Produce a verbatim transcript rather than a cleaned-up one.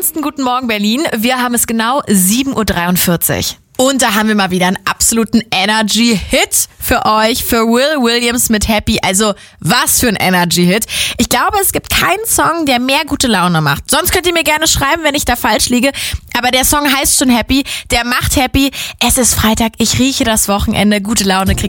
schönsten guten Morgen Berlin. Wir haben es genau sieben Uhr dreiundvierzig. Und da haben wir mal wieder einen absoluten Energy-Hit für euch, für Will Williams mit Happy. Also was für ein Energy-Hit. Ich glaube, es gibt keinen Song, der mehr gute Laune macht. Sonst könnt ihr mir gerne schreiben, wenn ich da falsch liege. Aber der Song heißt schon Happy, der macht Happy. Es ist Freitag, ich rieche das Wochenende. Gute Laune kriegt